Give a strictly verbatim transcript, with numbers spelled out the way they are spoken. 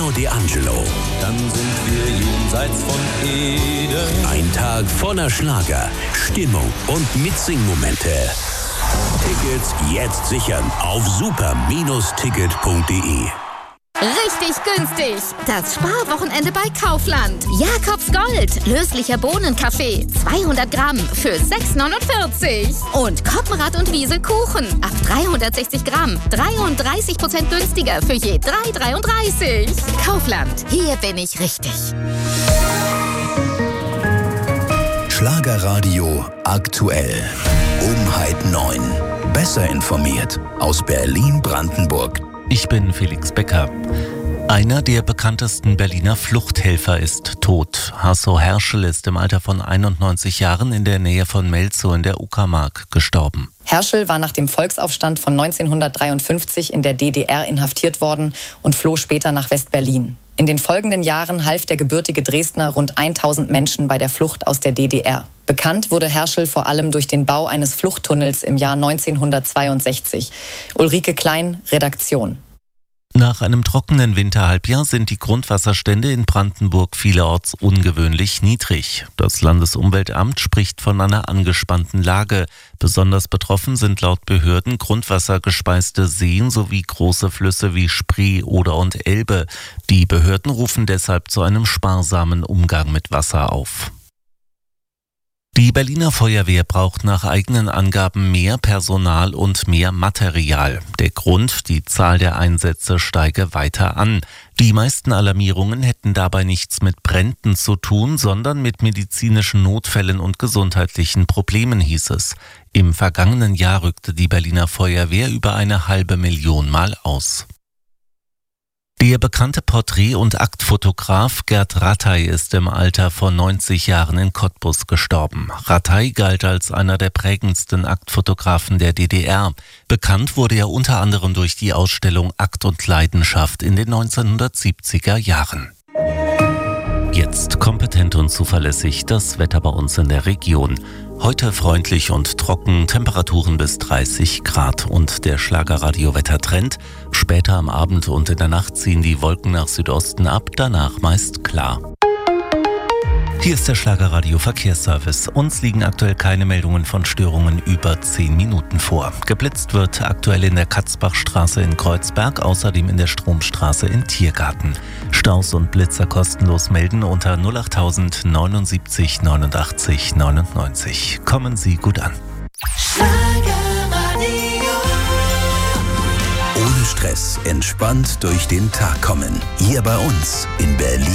Pino D'Angelo. Dann sind wir jenseits von Eden. Ein Tag voller Schlager, Stimmung und Mitsingmomente. Tickets jetzt sichern auf super Ticket punkt de. Richtig günstig. Das Sparwochenende bei Kaufland. Jakobs Gold. Löslicher Bohnenkaffee. zweihundert Gramm für sechs neunundvierzig. Und Koppenrad und Wiesel Kuchen. Ab dreihundertsechzig Gramm. dreiunddreißig Prozent günstiger für je drei dreiunddreißig. Kaufland. Hier bin ich richtig. Schlagerradio aktuell. Um halb neun. Besser informiert aus Berlin-Brandenburg. Ich bin Felix Becker. Einer der bekanntesten Berliner Fluchthelfer ist tot. Hasso Herschel ist im Alter von einundneunzig Jahren in der Nähe von Melzow in der Uckermark gestorben. Herschel war nach dem Volksaufstand von neunzehnhundertdreiundfünfzig in der D D R inhaftiert worden und floh später nach West-Berlin. In den folgenden Jahren half der gebürtige Dresdner rund tausend Menschen bei der Flucht aus der D D R. Bekannt wurde Herschel vor allem durch den Bau eines Fluchttunnels im Jahr neunzehnhundertzweiundsechzig. Ulrike Klein, Redaktion. Nach einem trockenen Winterhalbjahr sind die Grundwasserstände in Brandenburg vielerorts ungewöhnlich niedrig. Das Landesumweltamt spricht von einer angespannten Lage. Besonders betroffen sind laut Behörden grundwassergespeiste Seen sowie große Flüsse wie Spree, Oder und Elbe. Die Behörden rufen deshalb zu einem sparsamen Umgang mit Wasser auf. Die Berliner Feuerwehr braucht nach eigenen Angaben mehr Personal und mehr Material. Der Grund, die Zahl der Einsätze steige weiter an. Die meisten Alarmierungen hätten dabei nichts mit Bränden zu tun, sondern mit medizinischen Notfällen und gesundheitlichen Problemen, hieß es. Im vergangenen Jahr rückte die Berliner Feuerwehr über eine halbe Million Mal aus. Der bekannte Porträt- und Aktfotograf Gerd Rattay ist im Alter von neunzig Jahren in Cottbus gestorben. Rattay galt als einer der prägendsten Aktfotografen der D D R. Bekannt wurde er unter anderem durch die Ausstellung Akt und Leidenschaft in den neunzehnhundertsiebziger Jahren. Jetzt kompetent und zuverlässig das Wetter bei uns in der Region. Heute freundlich und trocken, Temperaturen bis dreißig Grad und der Schlagerradio-Wettertrend. Später am Abend und in der Nacht ziehen die Wolken nach Südosten ab, danach meist klar. Hier ist der Schlagerradio Verkehrsservice. Uns liegen aktuell keine Meldungen von Störungen über zehn Minuten vor. Geblitzt wird aktuell in der Katzbachstraße in Kreuzberg, außerdem in der Stromstraße in Tiergarten. Staus und Blitzer kostenlos melden unter null acht tausend neunundsiebzig neunundachtzig neunundneunzig. Kommen Sie gut an. Ohne Stress, entspannt durch den Tag kommen. Hier bei uns in Berlin.